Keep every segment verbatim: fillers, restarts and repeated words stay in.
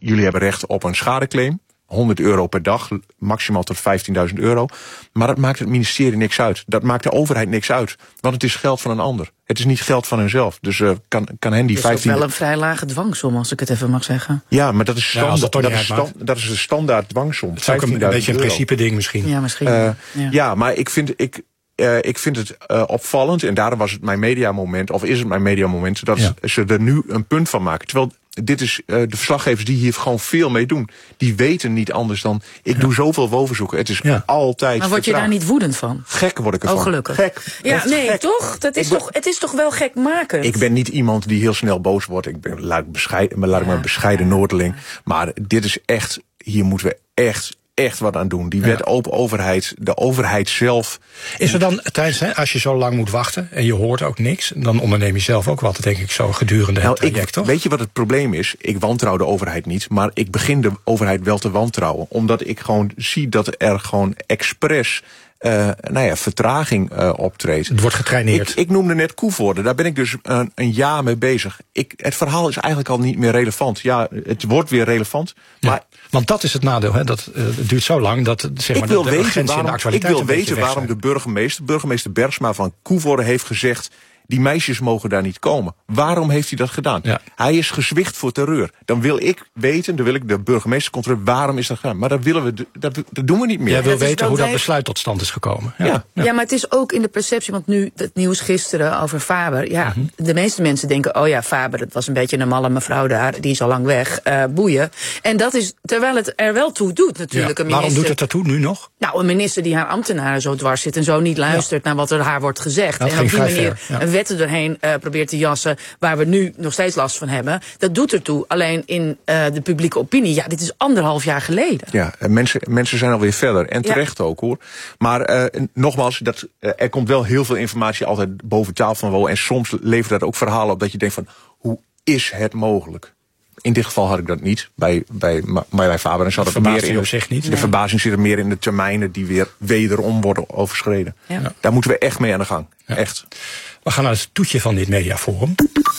jullie hebben recht op een schadeclaim. honderd euro per dag, maximaal tot vijftienduizend euro. Maar dat maakt het ministerie niks uit. Dat maakt de overheid niks uit. Want het is geld van een ander. Het is niet geld van henzelf. Dus uh, kan, kan hen die vijftien... Het is wel een vrij lage dwangsom, als ik het even mag zeggen. Ja, maar dat is, standaard, ja, dat, dat, is stand, dat is de standaard dwangsom. Het is ook een, een beetje een principe ding misschien. Ja, misschien. Uh, ja. ja, maar ik vind... Ik, Uh, ik vind het uh, opvallend, en daarom was het mijn mediamoment, of is het mijn mediamoment, dat ja. ze er nu een punt van maken. Terwijl dit is, uh, de verslaggevers die hier gewoon veel mee doen, die weten niet anders dan, ik ja. doe zoveel woonverzoeken. Het is ja. altijd Maar word je vertraagd. daar niet woedend van? Gek word ik ervan. Oh, gelukkig. Gek. Ja, Echt nee, gek. toch? Dat is ben, toch? Het is toch wel gekmakend? Ik ben niet iemand die heel snel boos wordt. Ik ben, laat ik, bescheiden, laat ik ja. maar een bescheiden ja. Noorderling. Maar dit is echt, hier moeten we echt... echt wat aan doen. Die wet ja. open overheid, de overheid zelf. Is er dan, tijdens, hè, als je zo lang moet wachten en je hoort ook niks, dan onderneem je zelf ook wat, denk ik, zo gedurende het nou, traject, ik, toch? Weet je wat het probleem is? Ik wantrouw de overheid niet, maar ik begin de overheid wel te wantrouwen. Omdat ik gewoon zie dat er gewoon expres Uh, nou ja, vertraging uh, optreedt. Het wordt getraineerd. Ik, ik noemde net Koevoorde, daar ben ik dus een, een jaar mee bezig. Ik, het verhaal is eigenlijk al niet meer relevant. Ja, het wordt weer relevant, ja, maar... Want dat is het nadeel, hè? Dat uh, het duurt zo lang dat zeg maar, ik wil de, de weten waarom, de actualiteit ik wil weten waarom zijn. de burgemeester, burgemeester Bergsma van Koevoorde heeft gezegd, die meisjes mogen daar niet komen. Waarom heeft hij dat gedaan? Ja. Hij is gezwicht voor terreur. Dan wil ik weten, dan wil ik de burgemeester controleren, waarom is dat gedaan? Maar dat willen we, dat, dat doen we niet meer. Jij wil dat weten hoe dat wij... besluit tot stand is gekomen. Ja. Ja. Ja. ja, maar het is ook in de perceptie, want nu het nieuws gisteren over Faber. Ja, mm-hmm. de meeste mensen denken, oh ja, Faber, dat was een beetje een malle mevrouw daar, die is al lang weg, uh, boeien. En dat is, terwijl het er wel toe doet natuurlijk. Ja. Een minister, waarom doet het ertoe nu nog? Nou, een minister die haar ambtenaren zo dwars zit en zo niet luistert ja. naar wat er haar wordt gezegd. Dat en op die manier ver, ja. een wet er doorheen uh, probeert te jassen, waar we nu nog steeds last van hebben. Dat doet ertoe. Alleen in uh, de publieke opinie, ja, dit is anderhalf jaar geleden. Ja, en mensen, mensen zijn alweer verder. En terecht ja. ook, hoor. Maar uh, nogmaals, dat, uh, er komt wel heel veel informatie altijd boven tafel van Wo. En soms levert dat ook verhalen op dat je denkt van, hoe is het mogelijk? In dit geval had ik dat niet bij, bij Marjolein Faber. En zat de het meer in op zich niet. De Ja. verbazing zit er meer in de termijnen die weer wederom worden overschreden. Ja. Daar moeten we echt mee aan de gang. Ja. Echt. We gaan naar het toetje van dit mediaforum.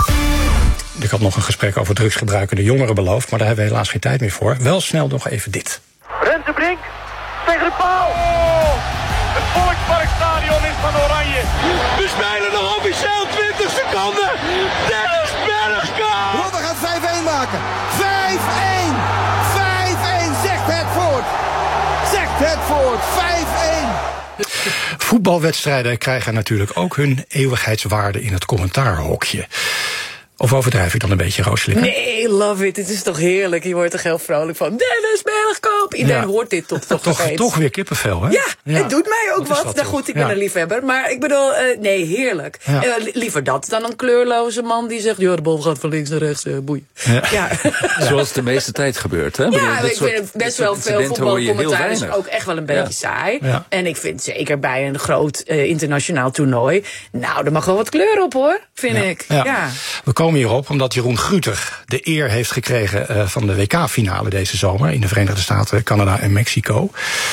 Ik had nog een gesprek over drugsgebruikende jongeren beloofd, maar daar hebben we helaas geen tijd meer voor. Wel snel nog even dit. Rensenbrink tegen de paal. Oh, het Volksparkstadion is van Oranje. We spelen nog officieel twintig seconden. Dennis Bergkamp. Rotter gaat vijf-een maken. vijf-een. vijf-een. Zegt het voort. Zegt het voort. vijf-een. Voetbalwedstrijden krijgen natuurlijk ook hun eeuwigheidswaarde in het commentaarhokje. Of overdrijf ik dan een beetje, Roosje? Nee, love it. Het is toch heerlijk. Je wordt er heel vrolijk van. Dennis Bergkamp. Iedereen ja. hoort dit toch toch toch, toch weer kippenvel, hè? Ja, ja, het doet mij ook wat. Nou goed, ik ben ja. een liefhebber. Maar ik bedoel, uh, nee, heerlijk. Ja. Uh, liever dat dan een kleurloze man die zegt, ja, de bal gaat van links naar rechts, uh, boeien. Ja. Ja. Zoals de meeste tijd gebeurt, hè? Ja, ik vind best wel veel voetbalcommentaar is ook echt wel een beetje ja. saai. Ja. En ik vind zeker bij een groot uh, internationaal toernooi, nou, er mag wel wat kleur op, hoor, vind ja. ik. Ja. Ja. We komen hierop omdat Jeroen Gruter de eer heeft gekregen uh, van de W K-finale deze zomer in de Verenigde Staten, Canada en Mexico.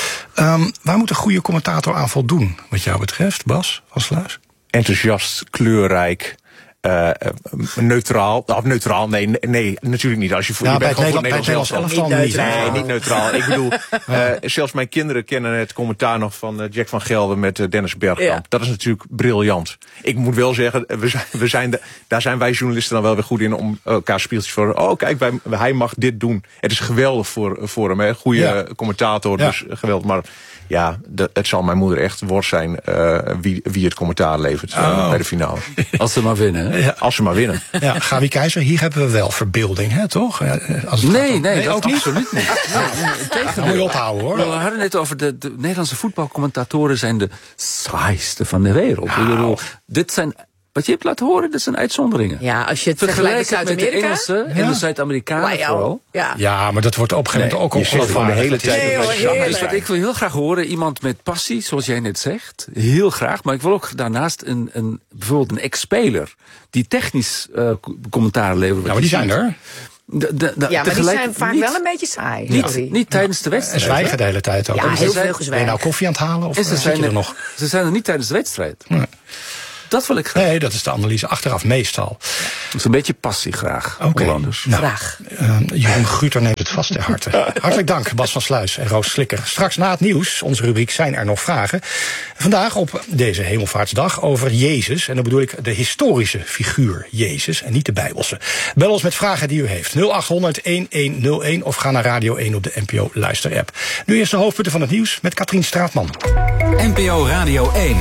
Um, waar moet een goede commentator aan voldoen, wat jou betreft, Bas van Sluis? Enthousiast, kleurrijk. Uh, neutraal, of neutraal, nee, nee, natuurlijk niet. Als je voor, ja, je bij bent het gewoon Nederlands voor elftal niet niet. Nee, niet neutraal. Ik bedoel, uh, zelfs mijn kinderen kennen het commentaar nog van uh, Jack van Gelder met uh, Dennis Bergkamp. Ja. Dat is natuurlijk briljant. Ik moet wel zeggen, we zijn, we zijn de, daar zijn wij journalisten dan wel weer goed in om elkaar spieltjes voor. Oh, kijk, wij, hij mag dit doen. Het is geweldig voor, voor hem, hè. Goede ja. commentator, dus ja. geweldig. Maar ja, de, het zal mijn moeder echt worst zijn uh, wie, wie het commentaar levert uh, oh. bij de finale. Als ze maar winnen, hè? Ja. Als ze maar winnen. Ja, Gabi Keizer, hier hebben we wel verbeelding, hè, toch? Als het nee, om... nee, nee, dat ook niet. Absoluut niet. Dat moet je ophouden, hoor. We hadden het over de, de Nederlandse voetbalcommentatoren zijn de saaiste van de wereld. Nou. Ik bedoel, dit zijn... Wat je hebt laten horen, dat zijn uitzonderingen. Ja, als je het vergelijkt met Zuid-Amerika. Met de Engelse ja. en de Zuid-Amerikanen vooral. Ja. ja, maar dat wordt op een gegeven moment ook gewoon de hele tijd. Nee, hoor, dus wat ik wil heel graag horen, iemand met passie, zoals jij net zegt. Heel graag, maar ik wil ook daarnaast een, een, bijvoorbeeld een ex-speler die technisch uh, commentaar levert. Ja, maar die zijn er. De, de, de, ja, maar die zijn vaak niet, wel een beetje saai. Niet, ja. niet tijdens de wedstrijd. En zwijgen de hele tijd ook. Ja, heel zijn, veel gezwijgen. Ben je nou koffie aan het halen of en ze zijn er er nog? Ze zijn er niet tijdens de wedstrijd. Nee. Dat wil ik graag. Nee, dat is de analyse achteraf meestal. Dat is een beetje passie graag. Oké. Okay. Nou, graag. Uh, Jeroen Gruter neemt het vast ter harte. Hartelijk dank, Bas van Sluis en Roos Slikker. Straks na het nieuws, onze rubriek Zijn er nog vragen? Vandaag op deze Hemelvaartsdag over Jezus. En dan bedoel ik de historische figuur Jezus en niet de Bijbelse. Bel ons met vragen die u heeft. nul acht honderd elf nul één of ga naar Radio één op de N P O luisterapp. Nu eerst de hoofdpunten van het nieuws met Katrien Straatman. N P O Radio één.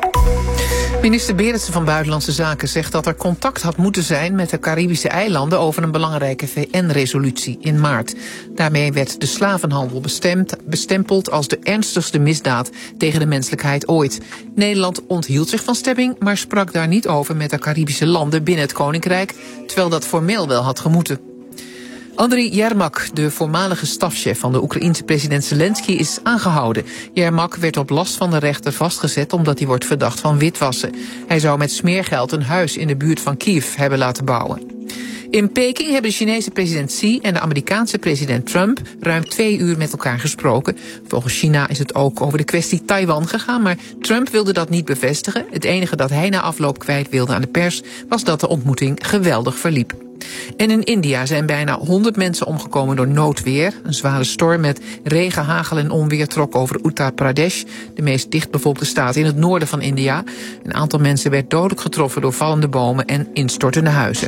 Minister Berendsen van Buitenlandse Zaken zegt dat er contact had moeten zijn met de Caribische eilanden over een belangrijke V N-resolutie in maart. Daarmee werd de slavenhandel bestemd, bestempeld als de ernstigste misdaad tegen de menselijkheid ooit. Nederland onthield zich van stemming, maar sprak daar niet over met de Caribische landen binnen het Koninkrijk, terwijl dat formeel wel had gemoeten. Andriy Yermak, de voormalige stafchef van de Oekraïense president Zelensky, is aangehouden. Yermak werd op last van de rechter vastgezet omdat hij wordt verdacht van witwassen. Hij zou met smeergeld een huis in de buurt van Kiev hebben laten bouwen. In Peking hebben de Chinese president Xi en de Amerikaanse president Trump ruim twee uur met elkaar gesproken. Volgens China is het ook over de kwestie Taiwan gegaan, maar Trump wilde dat niet bevestigen. Het enige dat hij na afloop kwijt wilde aan de pers was dat de ontmoeting geweldig verliep. En in India zijn bijna honderd mensen omgekomen door noodweer. Een zware storm met regen, hagel en onweer trok over Uttar Pradesh, de meest dichtbevolkte staat in het noorden van India. Een aantal mensen werd dodelijk getroffen door vallende bomen en instortende huizen.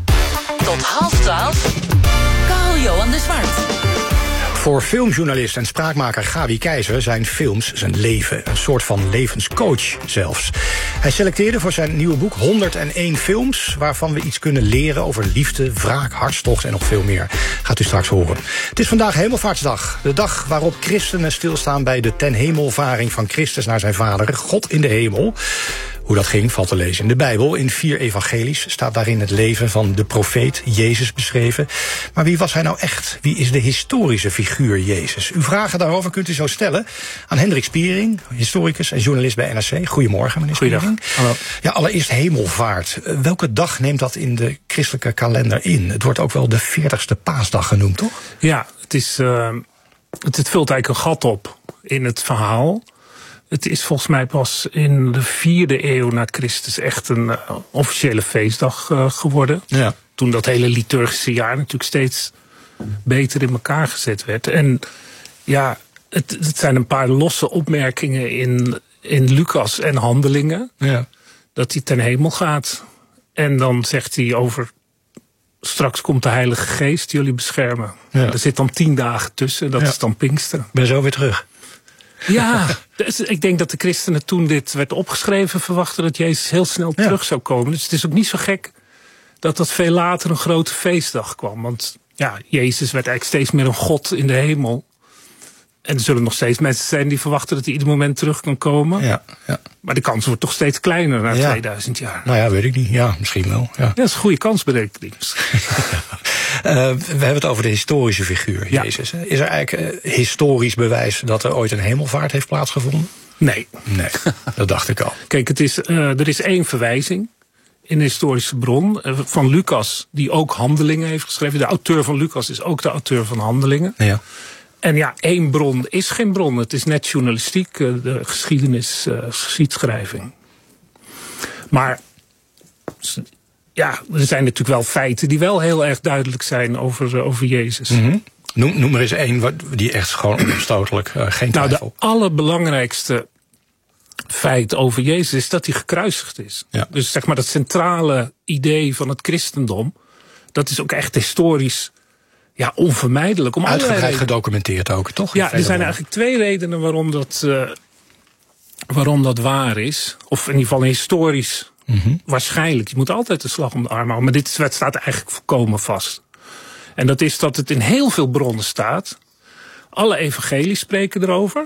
Tot half twaalf, Carl-Johan de Zwart. Voor filmjournalist en spraakmaker Gabi Keizer zijn films zijn leven. Een soort van levenscoach zelfs. Hij selecteerde voor zijn nieuwe boek honderdéén films... waarvan we iets kunnen leren over liefde, wraak, hartstocht en nog veel meer. Gaat u straks horen. Het is vandaag Hemelvaartsdag. De dag waarop christenen stilstaan bij de ten hemelvaring van Christus naar zijn Vader, God in de hemel. Hoe dat ging valt te lezen in de Bijbel. In vier evangelies staat daarin het leven van de profeet Jezus beschreven. Maar wie was hij nou echt? Wie is de historische figuur Jezus? Uw vragen daarover kunt u zo stellen aan Hendrik Spiering, historicus en journalist bij N R C. Goedemorgen, meneer Spiering. Hallo. Ja, allereerst hemelvaart. Welke dag neemt dat in de christelijke kalender in? Het wordt ook wel de veertigste paasdag genoemd, toch? Ja, het, is, uh, het, het vult eigenlijk een gat op in het verhaal. Het is volgens mij pas in de vierde eeuw na Christus echt een uh, officiële feestdag uh, geworden. Ja. Toen dat hele liturgische jaar natuurlijk steeds beter in elkaar gezet werd. En ja, het, het zijn een paar losse opmerkingen in, in Lucas en Handelingen. Ja. Dat hij ten hemel gaat. En dan zegt hij over, straks komt de Heilige Geest jullie beschermen. Ja. Er zit dan tien dagen tussen, dat ja. is dan Pinksteren. Ben zo weer terug. Ja, dus ik denk dat de christenen toen dit werd opgeschreven verwachten dat Jezus heel snel ja. terug zou komen. Dus het is ook niet zo gek dat dat veel later een grote feestdag kwam. Want ja, Jezus werd eigenlijk steeds meer een God in de hemel. En er zullen nog steeds mensen zijn die verwachten dat hij ieder moment terug kan komen. Ja, ja. Maar de kans wordt toch steeds kleiner na ja. tweeduizend jaar. Nou ja, weet ik niet. Ja, misschien wel. Ja, ja dat is een goede kansberekening. uh, we hebben het over de historische figuur, ja. Jezus. Is er eigenlijk uh, historisch bewijs dat er ooit een hemelvaart heeft plaatsgevonden? Nee. Nee, dat dacht ik al. Kijk, het is, uh, er is één verwijzing in de historische bron uh, van Lucas, die ook Handelingen heeft geschreven. De auteur van Lucas is ook de auteur van Handelingen. Ja. En ja, één bron is geen bron. Het is net journalistiek, de geschiedenis, uh, geschiedschrijving. Maar ja, er zijn natuurlijk wel feiten die wel heel erg duidelijk zijn over, uh, over Jezus. Mm-hmm. Noem, noem er eens één die echt gewoon onopstotelijk, uh, geen twijfel. Nou, de allerbelangrijkste feit over Jezus is dat hij gekruisigd is. Ja. Dus zeg maar dat centrale idee van het christendom, dat is ook echt historisch. Ja, onvermijdelijk. Om uitgebreid gedocumenteerd ook, toch? Ja, er zijn eigenlijk twee redenen waarom dat, uh, waarom dat waar is. Of in ieder geval historisch mm-hmm. waarschijnlijk. Je moet altijd de slag om de arm houden. Maar dit staat eigenlijk volkomen vast. En dat is dat het in heel veel bronnen staat. Alle evangelies spreken erover.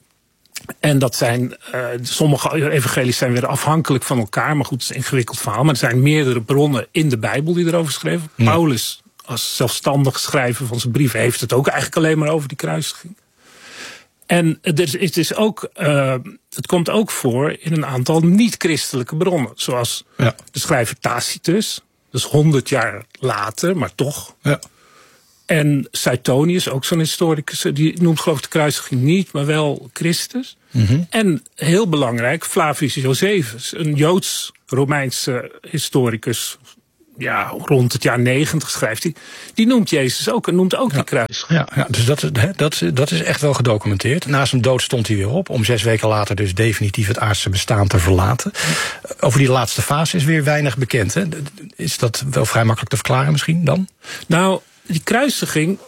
En dat zijn, uh, sommige evangelies zijn weer afhankelijk van elkaar. Maar goed, het is een ingewikkeld verhaal. Maar er zijn meerdere bronnen in de Bijbel die erover schrijven. Ja. Paulus, als zelfstandig schrijver van zijn brieven, heeft het ook eigenlijk alleen maar over die kruisiging. En het is ook, uh, het komt ook voor in een aantal niet-christelijke bronnen. Zoals ja. de schrijver Tacitus, dus honderd jaar later, maar toch. Ja. En Suetonius, ook zo'n historicus, die noemt geloof ik de kruisiging niet, maar wel Christus. Mm-hmm. En heel belangrijk, Flavius Josephus, een Joods-Romeinse historicus, ja, rond het jaar negentig schrijft hij. Die noemt Jezus ook en noemt ook ja. die kruis. Ja, ja, dus dat, hè, dat, dat is echt wel gedocumenteerd. Na zijn dood stond hij weer op. Om zes weken later dus definitief het aardse bestaan te verlaten. Over die laatste fase is weer weinig bekend. Hè? Is dat wel vrij makkelijk te verklaren misschien dan? Nou, die kruisiging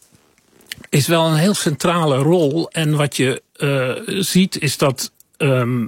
is wel een heel centrale rol. En wat je uh, ziet is dat um,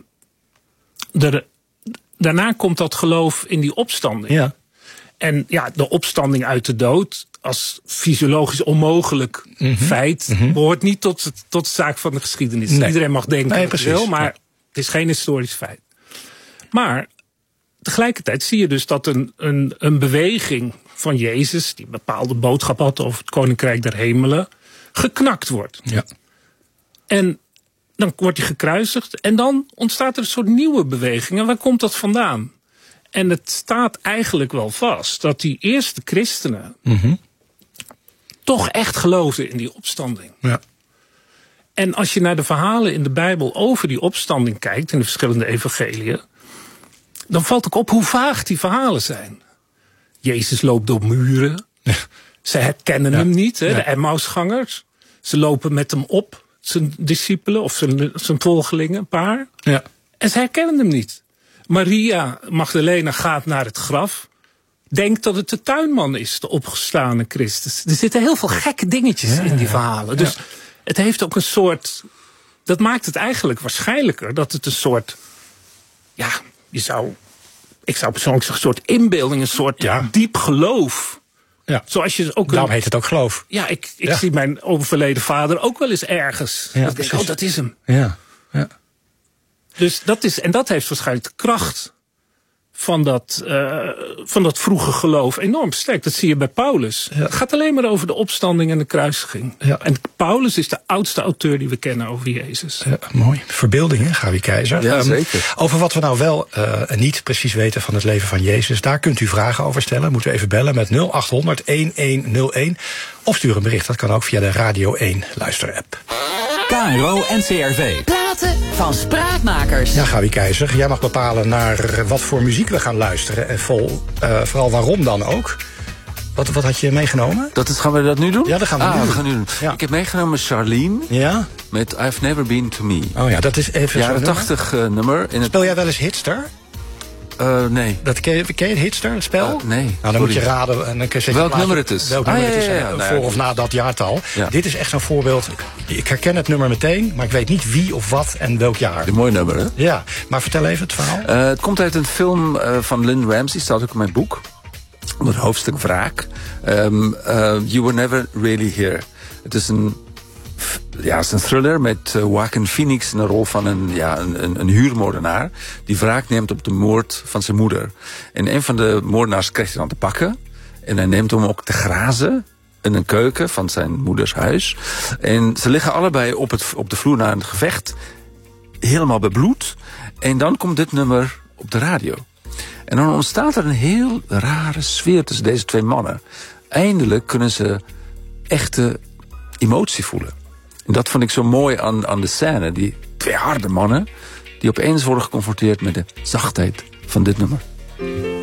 er, daarna komt dat geloof in die opstanding. Ja. En ja, de opstanding uit de dood als fysiologisch onmogelijk mm-hmm. feit mm-hmm. behoort niet tot, het, tot de zaak van de geschiedenis. Nee. Iedereen mag denken nee, wat precies, hij wil, maar ja. het is geen historisch feit. Maar tegelijkertijd zie je dus dat een, een, een beweging van Jezus, die een bepaalde boodschap had over het Koninkrijk der Hemelen, geknakt wordt. Ja. En dan wordt hij gekruisigd en dan ontstaat er een soort nieuwe beweging. En waar komt dat vandaan? En het staat eigenlijk wel vast dat die eerste christenen mm-hmm. toch echt geloofden in die opstanding. Ja. En als je naar de verhalen in de Bijbel over die opstanding kijkt, in de verschillende evangeliën, dan valt ook op hoe vaag die verhalen zijn. Jezus loopt door muren. Ja. Ze herkennen ja. hem niet, hè, ja. de Emmausgangers. Ze lopen met hem op, zijn discipelen of zijn, zijn volgelingen, een paar. Ja. En ze herkennen hem niet. Maria Magdalena gaat naar het graf. Denkt dat het de tuinman is, de opgestane Christus. Er zitten heel veel gekke dingetjes ja, in die verhalen. Dus ja. het heeft ook een soort. Dat maakt het eigenlijk waarschijnlijker dat het een soort. Ja, je zou. Ik zou persoonlijk zeggen, een soort inbeelding, een soort ja. diep geloof. Ja. Zoals je ook. Daarom heet het ook geloof. Ja, ik, ik ja. zie mijn overleden vader ook wel eens ergens. Ja, dat ik denk, oh, dat is hem. Ja. Ja. Dus dat is, en dat heeft waarschijnlijk de kracht van dat, uh, van dat vroege geloof enorm sterk. Dat zie je bij Paulus. Ja. Het gaat alleen maar over de opstanding en de kruisiging. Ja. En Paulus is de oudste auteur die we kennen over Jezus. Ja, mooi. Verbeelding, hè, Gabi Keizer. Ja, um, zeker. Over wat we nou wel uh, niet precies weten van het leven van Jezus, daar kunt u vragen over stellen. Moeten we even bellen met nul acht honderd een een nul een. Of stuur een bericht. Dat kan ook via de Radio één luisterapp. K R O N C R V. Platen van Spraakmakers. Ja, Gabi Keizer, jij mag bepalen naar wat voor muziek we gaan luisteren. En vol, uh, vooral waarom dan ook. Wat, wat had je meegenomen? Dat is, gaan we dat nu doen? Ja, dat gaan we ah, nu doen. We gaan nu doen. Ja. Ik heb meegenomen Charlene. Ja? Met I've Never Been To Me. Oh ja, dat is even jaren tachtig uh, nummer. In het... Speel jij wel eens Hitster? Uh, nee. Dat, ken, je, ken je het Hitster, het spel? Uh, nee. Nou, dan Sorry. moet je raden. En dan zeg je welk plaatje, nummer het is. Welk ah, nummer ja, het is, ja, ja, uh, ja. voor ja. of na dat jaartal. Ja. Dit is echt zo'n voorbeeld. Ik herken het nummer meteen, maar ik weet niet wie of wat en welk jaar. Een mooi nummer, hè? Ja, maar vertel even het verhaal. Uh, het komt uit een film uh, van Lynn Ramsey, staat ook in mijn boek. Onder het hoofdstuk Wraak. Um, uh, you Were Never Really Here. Het is een, ja, het is een thriller met uh, Joaquin Phoenix in de rol van een, ja, een, een, een huurmoordenaar die wraak neemt op de moord van zijn moeder. En een van de moordenaars krijgt hij dan te pakken. En hij neemt hem ook te grazen in een keuken van zijn moeders huis. En ze liggen allebei op, het, op de vloer na een gevecht. Helemaal bebloed. En dan komt dit nummer op de radio. En dan ontstaat er een heel rare sfeer tussen deze twee mannen. Eindelijk kunnen ze echte emotie voelen. En dat vond ik zo mooi aan, aan de scène. Die twee harde mannen die opeens worden geconfronteerd met de zachtheid van dit nummer.